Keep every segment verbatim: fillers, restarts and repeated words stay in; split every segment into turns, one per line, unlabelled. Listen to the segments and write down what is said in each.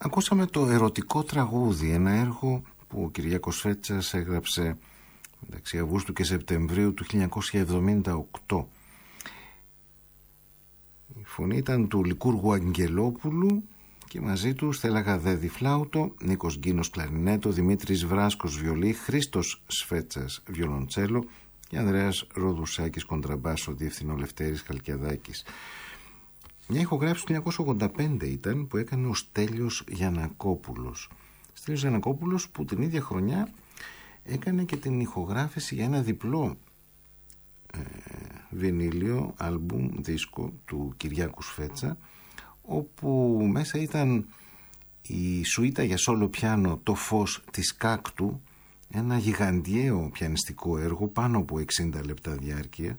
Ακούσαμε το ερωτικό τραγούδι, ένα έργο που ο Κυριάκος Φέτσας έγραψε μεταξύ Αυγούστου και Σεπτεμβρίου του χίλια εννιακόσια εβδομήντα οκτώ. Η φωνή ήταν του Λικούργου Αγγελόπουλου και μαζί του Στέλλα Γαδέδη φλάουτο, Νίκος Γκίνος κλαρινέτο, Δημήτρης Βράσκος βιολί, Χρήστος Σφέτσας βιολοντσέλο και Ανδρέας Ροδουσάκης κοντραμπάσο, διευθυνό Λευτέρης Χαλκιαδάκης. Μια ηχογράφηση του χίλια εννιακόσια ογδόντα πέντε ήταν που έκανε ο Στέλιος Γιαννακόπουλος. Στέλιος Γιαννακόπουλος που την ίδια χρονιά έκανε και την ηχογράφηση για ένα διπλό ε, βινίλιο, άλμπουμ, δίσκο του Κυριάκου Φέτσα, όπου μέσα ήταν η σουίτα για σόλο πιάνο «Το φως της Κάκτου», ένα γιγαντιαίο πιανιστικό έργο πάνω από εξήντα λεπτά διάρκεια.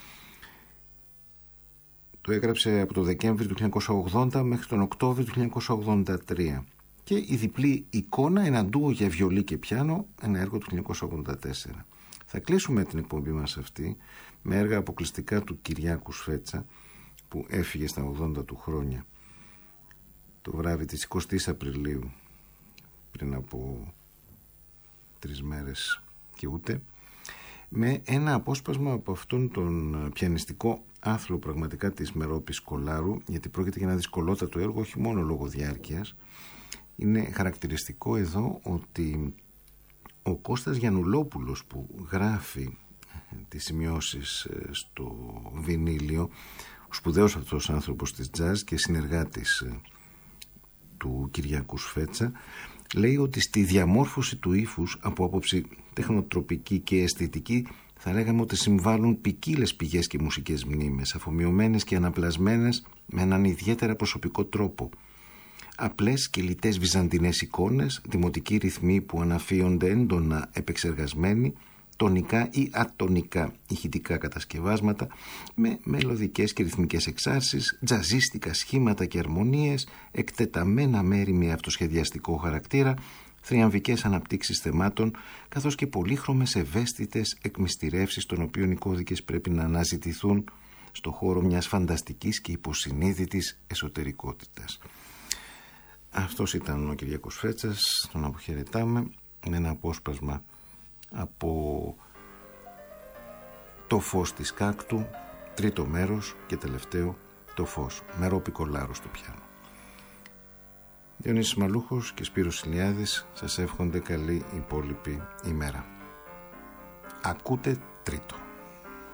Το έγραψε από το Δεκέμβρη του χίλια εννιακόσια ογδόντα μέχρι τον Οκτώβρη του χίλια εννιακόσια ογδόντα τρία. Και η διπλή εικόνα, ένα ντουο για βιολί και πιάνο, ένα έργο του χίλια εννιακόσια ογδόντα τέσσερα. Θα κλείσουμε την εκπομπή μας αυτή με έργα αποκλειστικά του Κυριάκου Φέτσα, που έφυγε στα ογδόντα του χρόνια το βράδυ της εικοστής Απριλίου, πριν από τρεις μέρες και ούτε, με ένα απόσπασμα από αυτόν τον πιανιστικό άθλο πραγματικά της Μερόπης Κολάρου, γιατί πρόκειται για ένα δυσκολότατο έργο, όχι μόνο λόγω διάρκειας. Είναι χαρακτηριστικό εδώ ότι ο Κώστας Γιαννουλόπουλος που γράφει τις σημειώσεις στο βινίλιο, ο σπουδαίος αυτός άνθρωπος της τζαζ και συνεργάτης του Κυριάκου Φέτσα, λέει ότι στη διαμόρφωση του ύφους από άποψη τεχνοτροπική και αισθητική θα λέγαμε ότι συμβάλλουν ποικίλες πηγές και μουσικές μνήμες, αφομοιωμένες και αναπλασμένες με έναν ιδιαίτερα προσωπικό τρόπο. Απλές και λιτές βυζαντινές εικόνες, δημοτικοί ρυθμοί που αναφύονται έντονα επεξεργασμένοι, τονικά ή ατονικά ηχητικά κατασκευάσματα με μελωδικές και ρυθμικές εξάρσεις, τζαζίστικα σχήματα και αρμονίες, εκτεταμένα μέρη με αυτοσχεδιαστικό χαρακτήρα, θριαμβικές αναπτύξεις θεμάτων, καθώς και πολύχρωμες ευαίσθητες εκμυστηρεύσεις των οποίων οι κώδικες πρέπει να αναζητηθούν στο χώρο μιας φανταστικής και υποσυνείδητης εσωτερικότητας. Αυτός ήταν ο Κυριάκος Φέτσας, τον αποχαιρετάμε με ένα απόσπασμα από «Το φως της Κάκτου», τρίτο μέρος και τελευταίο «Το φως», Μερόπη Κολάρου στο πιάνο. Διονύσης Μαλούχος και Σπύρος Ηλιάδης σας εύχονται καλή υπόλοιπη ημέρα. Ακούτε τρίτο.